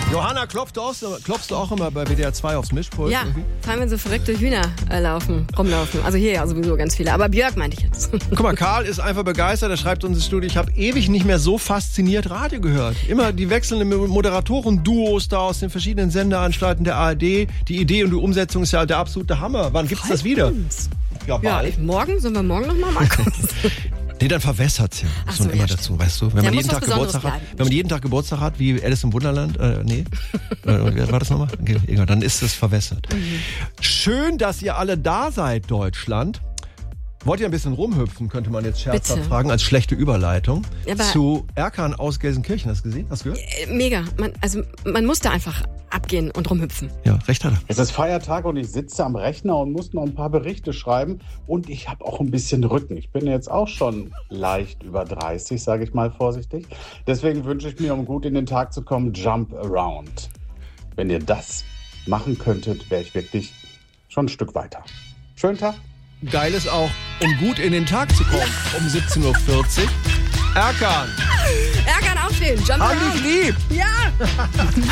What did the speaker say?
Johanna, klopfst du auch immer bei WDR 2 aufs Mischpult? Ja, irgendwie? vor allem wenn so verrückte Hühner rumlaufen. Also hier ja sowieso ganz viele. Aber Björk meinte ich jetzt. Guck mal, Karl ist einfach begeistert. Er schreibt uns ins Studio, ich habe ewig nicht mehr so fasziniert Radio gehört. Immer die wechselnden Moderatoren-Duos da aus den verschiedenen Senderanstalten der ARD. Die Idee und die Umsetzung ist ja der absolute Hammer. Wann gibt's das wieder? Ja, bald. Ja, morgen? Sollen wir morgen nochmal mal gucken? Nee, dann verwässert's ja. Ach So, so, immer ja, dazu, weißt du? Wenn man jeden Tag Geburtstag hat, wie Alice im Wunderland, wer war das nochmal? Okay, egal, dann ist es verwässert. Schön, dass ihr alle da seid, Deutschland. Wollt ihr ein bisschen rumhüpfen, könnte man jetzt scherzhaft fragen, als schlechte Überleitung. Aber zu Erkan aus Gelsenkirchen. Hast du gesehen? Hast du gehört? Mega. Man muss da einfach abgehen und rumhüpfen. Ja, recht hat er. Es ist Feiertag und ich sitze am Rechner und muss noch ein paar Berichte schreiben. Und ich habe auch ein bisschen Rücken. Ich bin jetzt auch schon leicht über 30, sage ich mal vorsichtig. Deswegen wünsche ich mir, um gut in den Tag zu kommen, Jump Around. Wenn ihr das machen könntet, wäre ich wirklich schon ein Stück weiter. Schönen Tag. Geil ist auch, um gut in den Tag zu kommen, um 17.40 Uhr. Erkan! Erkan aufstehen, Jump Around. Hab ich lieb! Ja!